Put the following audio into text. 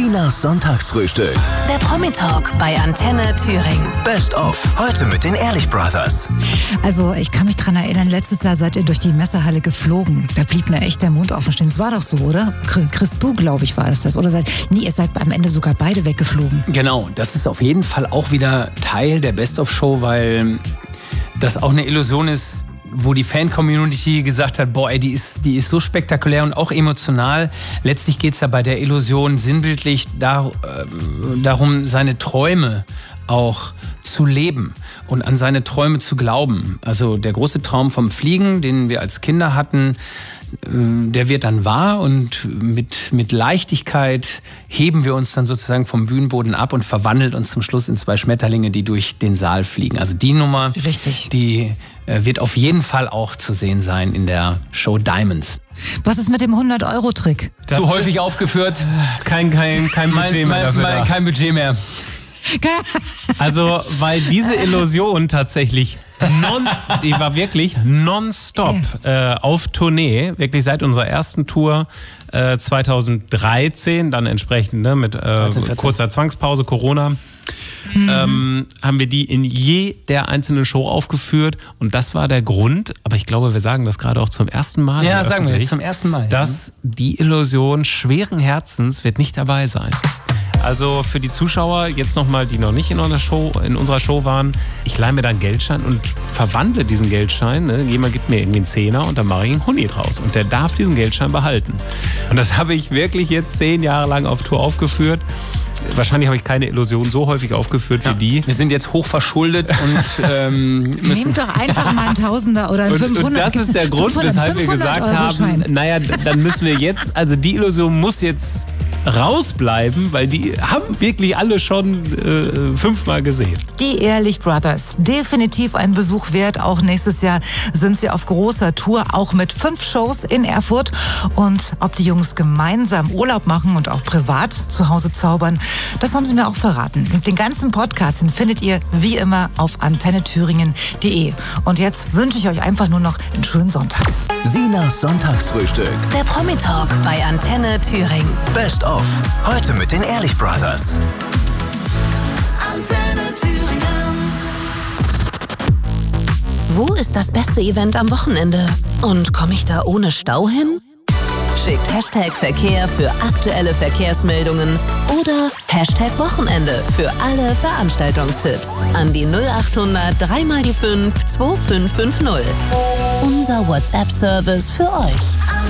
Sinas Sonntagsfrühstück. Der Promi-Talk bei Antenne Thüringen. Best of. Heute mit den Ehrlich Brothers. Also ich kann mich dran erinnern, letztes Jahr seid ihr durch die Messehalle geflogen. Da blieb mir echt der Mund offen stehen. Das war doch so, oder? Chris, du, glaube ich, war es das. Oder ihr seid am Ende sogar beide weggeflogen. Genau, das ist auf jeden Fall auch wieder Teil der Best of Show, weil das auch eine Illusion ist, wo die Fan-Community gesagt hat, boah, ey, die ist so spektakulär und auch emotional. Letztlich geht es ja bei der Illusion sinnbildlich darum, seine Träume auch zu leben und an seine Träume zu glauben. Also der große Traum vom Fliegen, den wir als Kinder hatten, der wird dann wahr und mit Leichtigkeit heben wir uns dann sozusagen vom Bühnenboden ab und verwandeln uns zum Schluss in 2 Schmetterlinge, die durch den Saal fliegen. Also die Nummer, richtig, die wird auf jeden Fall auch zu sehen sein in der Show Diamonds. Was ist mit dem 100-Euro-Trick? Zu häufig aufgeführt. Kein Budget mehr dafür. Kein Budget mehr. Also, weil diese Illusion tatsächlich die war wirklich nonstop auf Tournee, wirklich seit unserer ersten Tour 2013, dann entsprechend mit kurzer Zwangspause, Corona, haben wir die in jeder einzelnen Show aufgeführt und das war der Grund, aber ich glaube, wir sagen das gerade auch zum ersten Mal. Ja, sagen wir jetzt zum ersten Mal. Dass die Illusion schweren Herzens wird nicht dabei sein. Also für die Zuschauer, jetzt nochmal, die noch nicht in unserer Show waren, ich leihe mir da einen Geldschein und verwandle diesen Geldschein. Ne? Jemand gibt mir irgendwie einen Zehner und dann mache ich einen Huni draus. Und der darf diesen Geldschein behalten. Und das habe ich wirklich jetzt 10 Jahre lang auf Tour aufgeführt. Wahrscheinlich habe ich keine Illusion so häufig aufgeführt wie die. Wir sind jetzt hoch verschuldet und müssen... Nehmt doch einfach mal einen Tausender oder einen 500. Und das ist der Grund, weshalb wir gesagt haben, naja, dann müssen wir jetzt, also die Illusion muss jetzt rausbleiben, weil die haben wirklich alle schon 5-mal gesehen. Die Ehrlich Brothers, definitiv ein Besuch wert. Auch nächstes Jahr sind sie auf großer Tour, auch mit 5 Shows in Erfurt. Und ob die Jungs gemeinsam Urlaub machen und auch privat zu Hause zaubern, das haben sie mir auch verraten. Und den ganzen Podcast, den findet ihr wie immer auf antennethüringen.de. Und jetzt wünsche ich euch einfach nur noch einen schönen Sonntag. Sinas Sonntagsfrühstück. Der Promi-Talk bei Antenne Thüringen. Best of. Heute mit den Ehrlich Brothers. Antenne Thüringen. Wo ist das beste Event am Wochenende? Und komme ich da ohne Stau hin? Schickt #Verkehr für aktuelle Verkehrsmeldungen oder #Wochenende für alle Veranstaltungstipps an die 0800 3x5 2550. Unser WhatsApp-Service für euch.